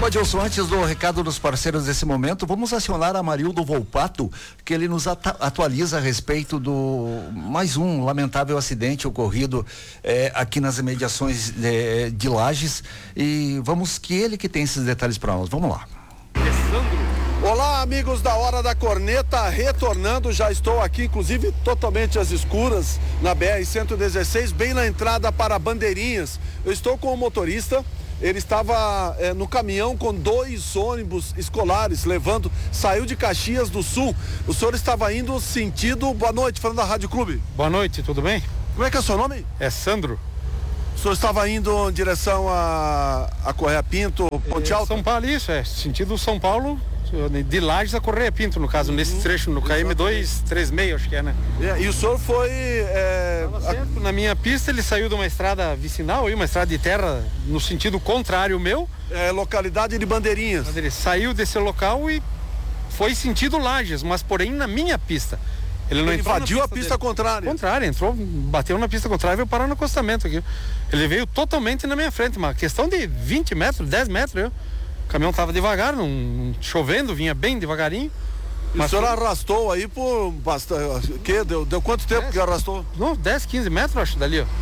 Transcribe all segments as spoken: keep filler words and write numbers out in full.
Adilson, antes do recado dos parceiros desse momento, vamos acionar a Amarildo Volpato, que ele nos atu- atualiza a respeito do mais um lamentável acidente ocorrido eh, aqui nas imediações de, de Lages, e vamos que ele que tem esses detalhes para nós. Vamos lá. Olá, amigos da Hora da Corneta, retornando, já estou aqui, inclusive totalmente às escuras, na B R cento e dezesseis, bem na entrada para Bandeirinhas. Eu estou com o motorista, ele estava é, no caminhão com dois ônibus escolares, levando, saiu de Caxias do Sul. O senhor estava indo sentido, boa noite, falando da Rádio Clube. Boa noite, tudo bem? Como é que é o seu nome? É Sandro. O senhor estava indo em direção a, a Correia Pinto, Ponte é, Alta? São Paulo, isso, é, sentido São Paulo, de Lages a Correia Pinto, no caso, uhum. Nesse trecho, no K M duzentos e trinta e seis, acho que é, né? É, e o senhor foi... É, a... Na minha pista, ele saiu de uma estrada vicinal, aí, uma estrada de terra, no sentido contrário ao meu. É, localidade de Bandeirinhas. Ele saiu desse local e foi sentido Lages, mas porém na minha pista. Ele não ele invadiu a pista dele. contrária. Contrária, entrou, bateu na pista contrária e veio parar no acostamento aqui. Ele veio totalmente na minha frente, uma questão de vinte metros, dez metros, eu. O caminhão estava devagar, não, chovendo, vinha bem devagarinho. E mas o senhor foi... arrastou aí por bastante. Que? Deu, deu quanto tempo dez, que arrastou? Não, dez, quinze metros, acho, dali, ó.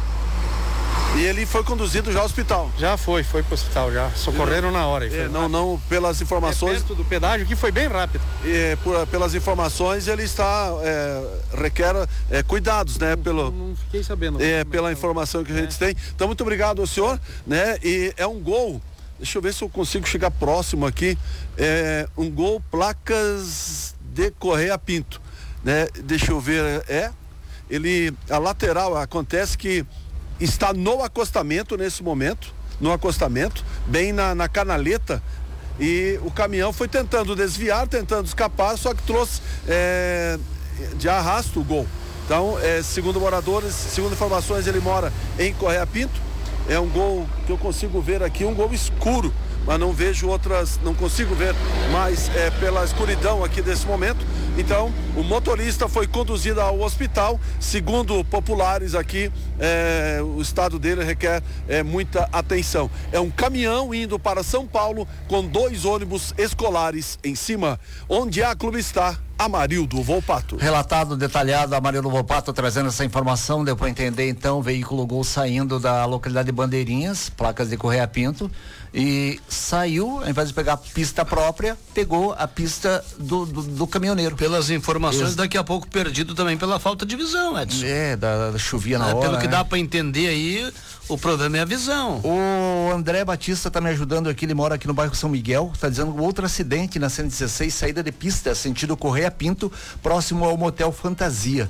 E ele foi conduzido já ao hospital? Já foi, foi pro hospital, já. Socorreram é, na hora. É, não, não, pelas informações. É, perto do pedágio, que foi bem rápido. É, por, pelas informações, ele está. É, requer é, cuidados, né? Não, pelo, não fiquei sabendo. É, pela informação que a gente é. tem. Então, muito obrigado ao senhor, né? E é um gol. Deixa eu ver se eu consigo chegar próximo aqui. É um gol, placas de Correia Pinto, né? Deixa eu ver. É. Ele. A lateral acontece que está no acostamento nesse momento, no acostamento, bem na, na canaleta, e o caminhão foi tentando desviar, tentando escapar, só que trouxe é, de arrasto o gol. Então, é, segundo moradores, segundo informações, ele mora em Correia Pinto. É um gol que eu consigo ver aqui, um gol escuro, mas não vejo outras, não consigo ver mais é, pela escuridão aqui desse momento. Então, o motorista foi conduzido ao hospital. Segundo populares aqui, é, o estado dele requer é, muita atenção. É um caminhão indo para São Paulo com dois ônibus escolares em cima. Onde a clube está? Amarildo Volpato. Relatado, detalhado, Amarildo Volpato trazendo essa informação, deu para entender então, o veículo Gol saindo da localidade de Bandeirinhas, placas de Correia Pinto, e saiu, ao invés de pegar a pista própria, pegou a pista do, do, do caminhoneiro. Pelas informações, Isso. daqui a pouco perdido também pela falta de visão, Edson. É, da, da chovia na é, hora. Pelo que né? dá para entender aí, o problema é a visão. O André Batista tá me ajudando aqui, ele mora aqui no bairro São Miguel, tá dizendo outro acidente na cento e dezesseis, saída de pista, sentido Correia Pinto, próximo ao motel Fantasia.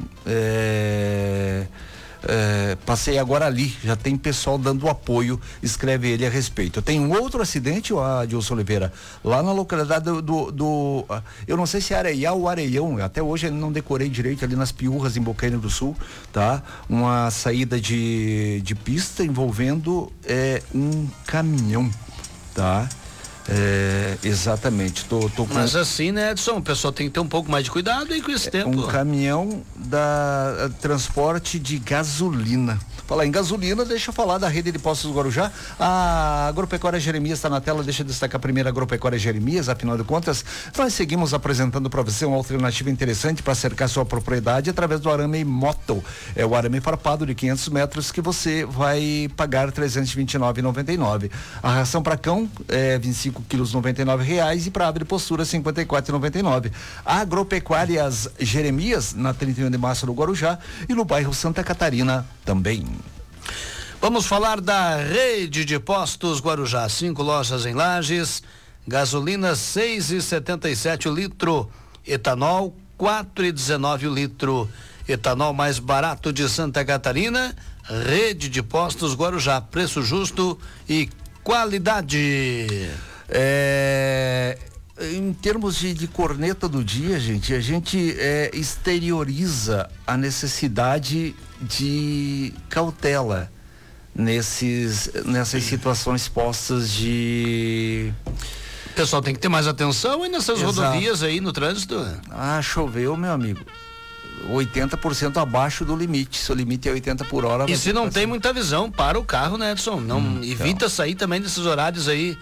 É... É, passei agora ali, já tem pessoal dando apoio, escreve ele a respeito. Tem um outro acidente, o Adilson Oliveira, lá na localidade do, do, do eu não sei se é Areial ou Areião, até hoje eu não decorei direito, ali nas Piurras, em Bocaina do Sul, tá? Uma saída de, de pista envolvendo é, um caminhão, tá? É, exatamente. Tô, tô com... Mas assim, né, Edson? O pessoal tem que ter um pouco mais de cuidado aí com esse é, tempo. Um caminhão da transporte de gasolina. Falar em gasolina, deixa eu falar da rede de postos do Guarujá. A Agropecuária Jeremias está na tela, deixa eu destacar a primeira Agropecuária Jeremias, afinal de contas, nós seguimos apresentando para você uma alternativa interessante para cercar sua propriedade através do arame Moto. É o arame farpado de quinhentos metros que você vai pagar trezentos e vinte e nove reais e noventa e nove centavos. A ração para cão é vinte e cinco quilos, noventa e nove reais, e para ave de postura cinquenta e quatro reais e noventa e nove centavos. Agropecuárias Jeremias, na trinta e um de março do Guarujá e no bairro Santa Catarina também. Vamos falar da rede de postos Guarujá, cinco lojas em Lages, gasolina seis e setenta e sete o litro, etanol quatro e dezenove o litro, etanol mais barato de Santa Catarina, rede de postos Guarujá, preço justo e qualidade. É, em termos de, de corneta do dia, gente, a gente é, exterioriza a necessidade de cautela nesses, nessas situações postas de... O pessoal tem que ter mais atenção e nessas Exato. rodovias aí no trânsito. Ah, choveu, meu amigo. oitenta por cento abaixo do limite. Se o limite é oitenta por hora. E se não tem muita visão, para o carro, né, Edson? Não, hum, evita então. sair também nesses horários aí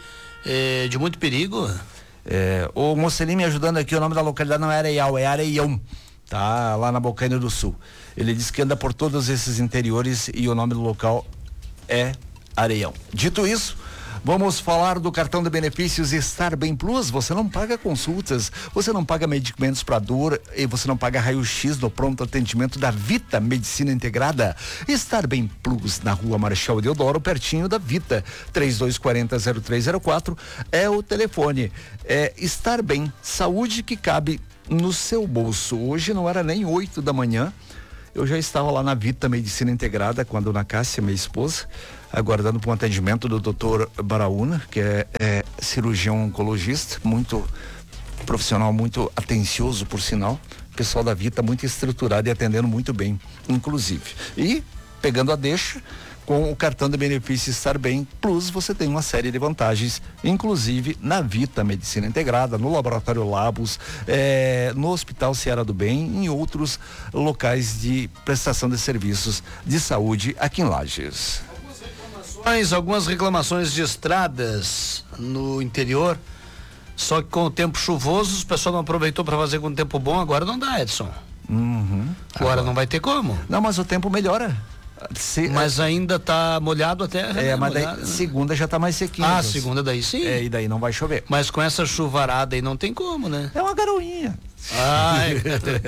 é, de muito perigo. É, o Mocelin me ajudando aqui, o nome da localidade não é Areial, é Areião, tá? Lá na Bocaina do Sul. Ele disse que anda por todos esses interiores e o nome do local é Areião. Dito isso, vamos falar do cartão de benefícios Estar Bem Plus. Você não paga consultas, você não paga medicamentos para dor e você não paga raio-x no pronto atendimento da Vita Medicina Integrada. Estar Bem Plus, na Rua Marechal Deodoro, pertinho da Vita. três dois quatro zero zero três zero quatro é o telefone. É Estar Bem, saúde que cabe no seu bolso. Hoje não era nem oito da manhã. Eu já estava lá na Vita Medicina Integrada com a dona Cássia, minha esposa, aguardando por um atendimento do doutor Baraúna, que é, é cirurgião oncologista, muito profissional, muito atencioso, por sinal. O pessoal da Vita muito estruturado e atendendo muito bem, inclusive. E, pegando a deixa, com o cartão de benefício Estar Bem Plus, você tem uma série de vantagens, inclusive na Vita Medicina Integrada, no Laboratório Labos, eh, no Hospital Seara do Bem e em outros locais de prestação de serviços de saúde aqui em Lages. Algumas reclamações de estradas no interior, só que com o tempo chuvoso, o pessoal não aproveitou para fazer com o tempo bom, agora não dá, Edson. Uhum. Agora, agora não vai ter como. Não, mas o tempo melhora. Se, mas é, ainda tá molhado até. É, né? mas daí, molhado, né? segunda já tá mais sequinha. Ah, segunda daí sim. É, e daí não vai chover. Mas com essa chuvarada aí não tem como, né? É uma garoinha. Ai,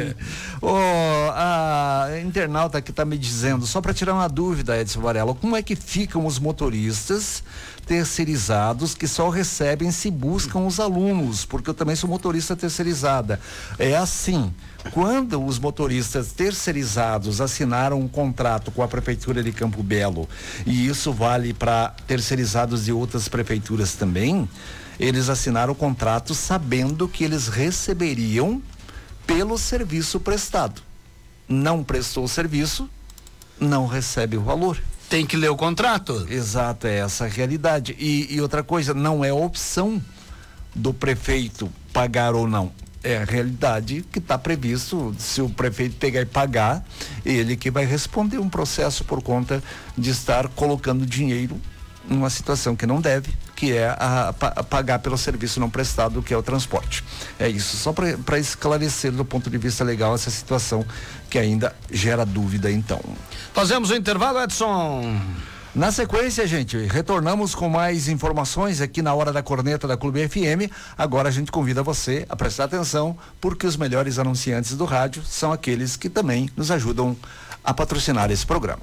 oh, a internauta que tá me dizendo, só para tirar uma dúvida, Edson Varela, como é que ficam os motoristas terceirizados que só recebem se buscam os alunos? Porque eu também sou motorista terceirizada. É assim, quando os motoristas terceirizados assinaram um contrato com a Prefeitura de Campo Belo, e isso vale para terceirizados de outras prefeituras também, eles assinaram o contrato sabendo que eles receberiam pelo serviço prestado. Não prestou o serviço, não recebe o valor. Tem que ler o contrato. Exato, é essa a realidade. E, e outra coisa, não é opção do prefeito pagar ou não. É a realidade que está previsto. Se o prefeito pegar e pagar, ele que vai responder um processo por conta de estar colocando dinheiro numa situação que não deve, que é a, a, a pagar pelo serviço não prestado, que é o transporte. É isso, só para esclarecer do ponto de vista legal essa situação que ainda gera dúvida. Então, fazemos o intervalo, Edson. Na sequência, gente, retornamos com mais informações aqui na Hora da Corneta da Clube F M. Agora a gente convida você a prestar atenção, porque os melhores anunciantes do rádio são aqueles que também nos ajudam a patrocinar esse programa.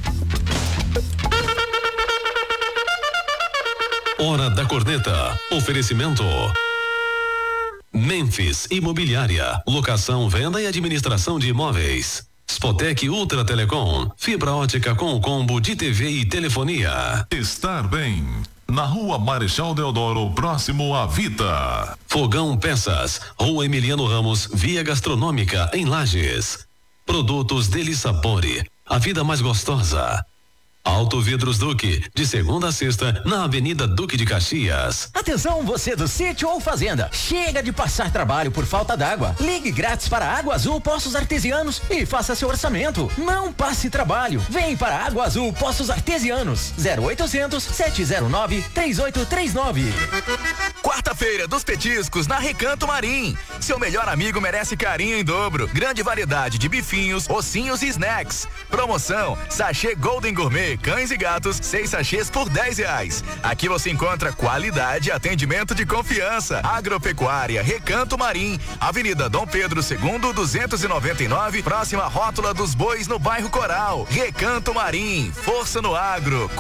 Hora da Corneta. Oferecimento Memphis Imobiliária. Locação, venda e administração de imóveis. Spotec Ultra Telecom. Fibra ótica com combo de T V e telefonia. Estar Bem. Na Rua Marechal Deodoro, próximo à Vita. Fogão Peças. Rua Emiliano Ramos, Via Gastronômica, em Lages. Produtos Deli Sapore. A vida mais gostosa. Auto Vidros Duque, de segunda a sexta, na Avenida Duque de Caxias. Atenção, você do sítio ou fazenda. Chega de passar trabalho por falta d'água. Ligue grátis para Água Azul Poços Artesianos e faça seu orçamento. Não passe trabalho. Vem para Água Azul Poços Artesianos. zero oitocentos, sete zero nove, três oito três nove. Quarta-feira dos petiscos na Recanto Marim. Seu melhor amigo merece carinho em dobro. Grande variedade de bifinhos, ossinhos e snacks. Promoção: sachê Golden Gourmet Cães e Gatos, seis sachês por dez reais. Aqui você encontra qualidade e atendimento de confiança. Agropecuária Recanto Marim, Avenida Dom Pedro segundo, duzentos e noventa e nove, próxima Rótula dos Bois, no bairro Coral. Recanto Marim, força no agro.